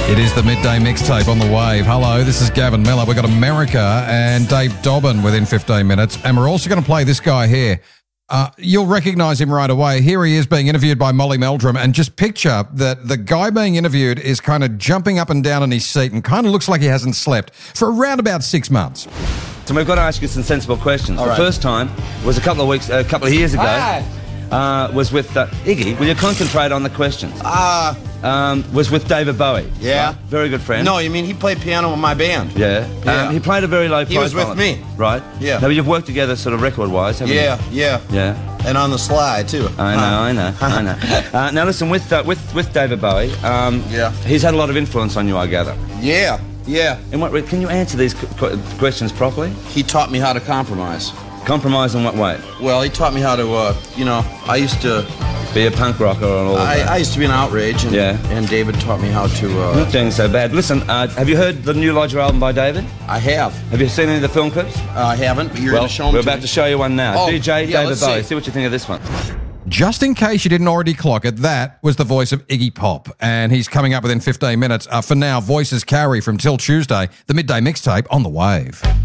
It is the Midday Mixtape on the Wave. Hello, this is Gavin Miller. We've got America and Dave Dobbin within 15 minutes. And we're also going to play this guy here. You'll recognise him right away. Here he is being interviewed by Molly Meldrum. And just picture that the guy being interviewed is kind of jumping up and down in his seat and kind of looks like he hasn't slept for around about 6 months. So we've got to ask you some sensible questions. All the right. first time was a couple of years ago. Was with Iggy. Will you concentrate on the questions? Was with David Bowie. Yeah. Right? Very good friend. No, you mean he played piano in my band? Yeah. Yeah. He played a very low profile. He was with me. Right. Yeah. No, but you've worked together sort of record-wise, haven't you? Yeah. Yeah. And on the slide, too. I know. Now listen, with David Bowie, he's had a lot of influence on you, I gather. Yeah. In what can you answer these questions properly? He taught me how to compromise. Compromise in what way? Well, he taught me how to, I used to... Be a punk rocker and all of that. I used to be an outrage, and David taught me how to... Not doing so bad. Listen, have you heard the new Lodger album by David? I have. Have you seen any of the film clips? I haven't, but you're going to show them we're about to show you one now. Oh, DJ yeah, David let's Bowie. see. See what you think of this one. Just in case you didn't already clock it, that was the voice of Iggy Pop. And he's coming up within 15 minutes. For now, voices carry from Till Tuesday, the Midday Mixtape on the Wave.